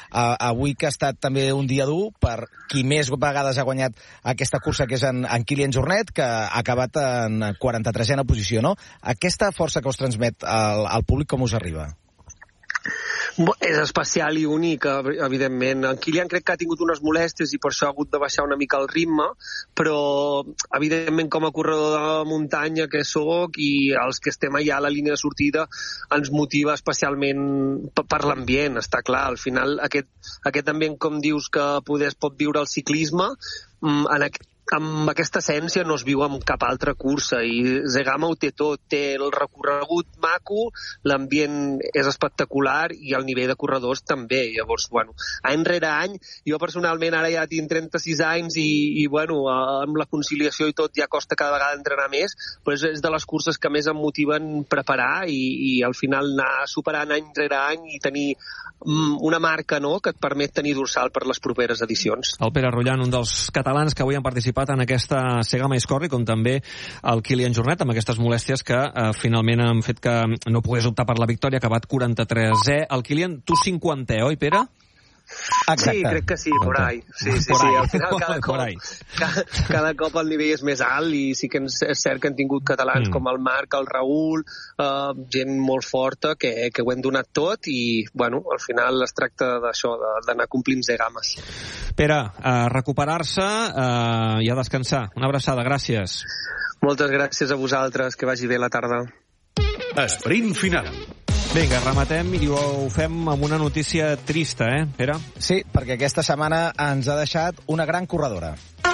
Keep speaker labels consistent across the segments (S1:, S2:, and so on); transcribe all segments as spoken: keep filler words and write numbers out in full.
S1: Uh, avui que ha estat també un dia dur per qui més vegades ha guanyat aquesta cursa, que és en, en Kilian Jornet, que ha acabat en quaranta-tresena posició, no? Aquesta força que us transmet al, al públic, com us arriba?
S2: És especial i únic, evidentment. En Kilian crec que ha tingut unes molèsties i per això ha hagut de baixar una mica el ritme, però evidentment com a corredor de muntanya que sóc i els que estem allà a la línia de sortida ens motiva especialment per l'ambient, està clar. Al final aquest, aquest ambient, com dius, que poder es pot viure el ciclisme, en aquest amb aquesta essència no es viu en cap altra cursa i Zegama ho té tot, té el recorregut maco, l'ambient és espectacular i el nivell de corredors també. Llavors, bueno, any rere any, jo personalment ara ja tinc trenta-sis anys i, i bueno, amb la conciliació i tot ja costa cada vegada entrenar més, però és, és de les curses que més em motiven preparar i, i al final anar superant any rere any i tenir mm, una marca, no?, que et permet tenir dorsal per les properes edicions.
S3: El Pere Rullan, un dels catalans que avui han participat en aquesta Segama Iscorri, com també el Kilian Jornet, amb aquestes molèsties que eh, finalment han fet que no pogués optar per la victòria, ha acabat quaranta-tresè. El Kilian, tu cinquantè, oi, Pere?
S2: Exacte. Sí, crec que sí, por ahí. Sí, sí, sí. Al final cada cop, cada, cada cop el nivell és més alt i sí que és cert que han tingut catalans mm. com el Marc, el Raül, uh, gent molt forta que, que ho hem donat tot i, bueno, al final es tracta d'això, d'anar complint Zegames.
S3: Pere, uh, recuperar-se uh, i a descansar. Una abraçada, gràcies.
S2: Moltes gràcies a vosaltres, que vagi bé la tarda.
S4: Sprint final.
S3: Vinga, rematem i ho fem amb una notícia trista, eh, Pere?
S1: Sí, perquè aquesta setmana ens ha deixat una gran corredora.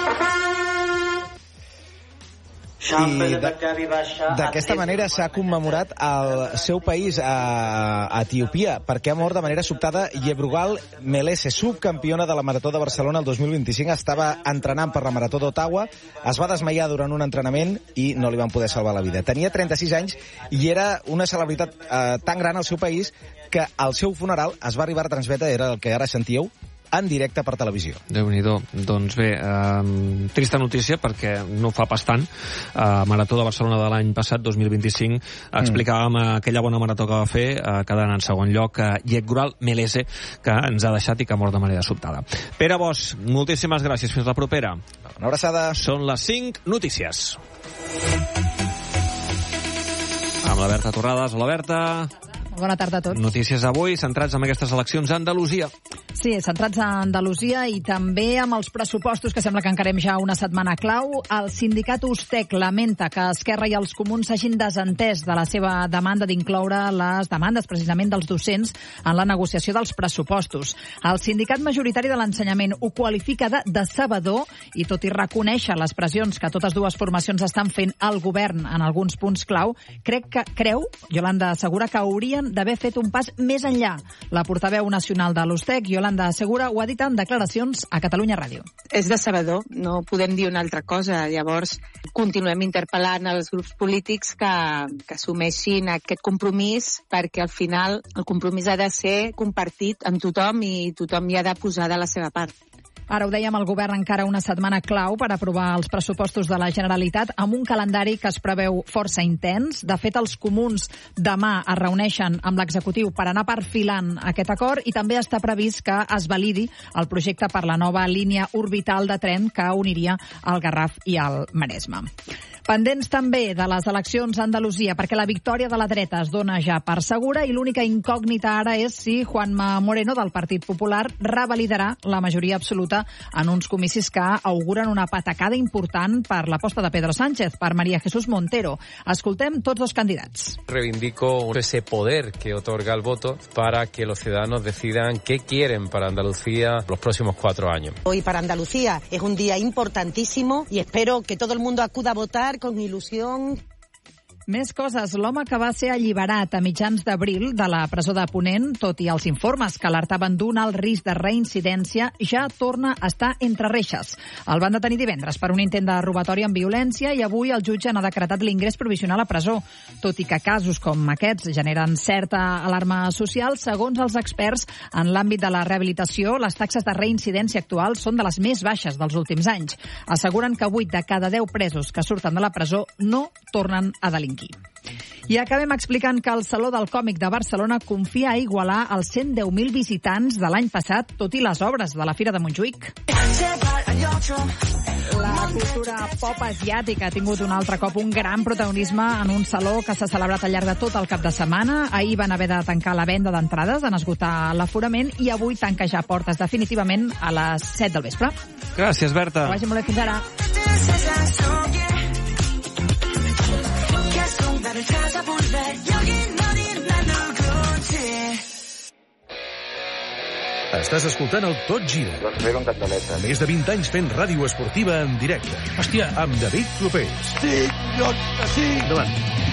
S1: I d'aquesta manera s'ha commemorat el seu país a, a Etiòpia, perquè ha mort de manera sobtada Yebrugal Melese, subcampiona de la Marató de Barcelona el dos mil vint-i-cinc. Estava entrenant per la Marató d'Ottawa, es va desmaiar durant un entrenament i no li van poder salvar la vida. Tenia trenta-sis anys i era una celebritat eh, tan gran al seu país que el seu funeral es va arribar a transmetre, era el que ara sentíeu, en directe per televisió.
S3: Déu-n'hi-do. Doncs bé, eh, trista notícia perquè no fa pas tant. Eh, Marató de Barcelona de l'any passat, dos mil vint-i-cinc, explicàvem mm. aquella bona marató que va fer, eh, quedant en segon lloc eh, Yebrugal Melese, que ens ha deixat i que ha mort de manera sobtada. Pere Bosch, moltíssimes gràcies. Fins la propera.
S1: Una abraçada.
S3: Són les cinc notícies. Amb la Berta Torrades. Hola, Berta.
S5: Bona tarda a tots.
S3: Notícies avui centrats en aquestes eleccions a Andalusia.
S5: Sí, centrats a Andalusia i també amb els pressupostos, que sembla que encarem ja una setmana clau. El sindicat Ustec lamenta que Esquerra i els Comuns s'hagin desentès de la seva demanda d'incloure les demandes precisament dels docents en la negociació dels pressupostos. El sindicat majoritari de l'ensenyament ho qualifica de decebedor i, tot i reconèixer les pressions que totes dues formacions estan fent al govern en alguns punts clau, crec que creu, Yolanda Segura, que haurien d'haver fet un pas més enllà. La portaveu nacional de l'Ustec, Yolanda Segura, ho ha dit en declaracions a Catalunya Ràdio.
S6: És decebedor, no podem dir una altra cosa. Llavors, continuem interpel·lant els grups polítics que, que assumeixin aquest compromís, perquè al final el compromís ha de ser compartit amb tothom i tothom hi ha de posar de la seva part.
S5: Ara ho dèiem, el govern encara una setmana clau per aprovar els pressupostos de la Generalitat amb un calendari que es preveu força intens. De fet, els comuns demà es reuneixen amb l'executiu per anar perfilant aquest acord i també està previst que es validi el projecte per la nova línia orbital de tren que uniria el Garraf i el Maresme. Pendents també de les eleccions a Andalusia, perquè la victòria de la dreta es dona ja per segura i l'única incògnita ara és si Juanma Moreno, del Partit Popular, revalidarà la majoria absoluta en uns comicis que auguren una patacada important per l'aposta de Pedro Sánchez, per María Jesús Montero. Escoltem tots dos candidats.
S7: Reivindico ese poder que otorga el voto para que los ciudadanos decidan qué quieren para Andalucía los próximos cuatro años.
S8: Hoy para Andalucía es un día importantísimo y espero que todo el mundo acuda a votar con ilusión.
S5: Més coses. L'home que va ser alliberat a mitjans d'abril de la presó de Ponent, tot i els informes que alertaven d'un alt risc de reincidència, ja torna a estar entre reixes. El van detenir divendres per un intent de robatori amb violència i avui el jutge n'ha decretat l'ingrés provisional a presó. Tot i que casos com aquests generen certa alarma social, segons els experts en l'àmbit de la rehabilitació, les taxes de reincidència actuals són de les més baixes dels últims anys. Asseguren que vuit de cada deu presos que surten de la presó no tornen a delinquir. I acabem explicant que el Saló del Còmic de Barcelona confia a igualar els cent deu mil visitants de l'any passat, tot i les obres de la Fira de Montjuïc. La cultura pop asiàtica ha tingut un altre cop un gran protagonisme en un saló que s'ha celebrat al llarg de tot el cap de setmana. Ahir van haver de tancar la venda d'entrades, en esgotar l'aforament, i avui tanca ja portes definitivament a les set del vespre.
S3: Gràcies, Berta.
S5: Que vagi molt bé, fins ara.
S4: Estàs escoltant el Tot Gira.
S9: Doncs res, com candeleta.
S4: Més de vint anys fent ràdio esportiva en directe.
S10: Hòstia.
S4: Amb David Clopés.
S10: Sí, jo, sí.
S4: Endavant.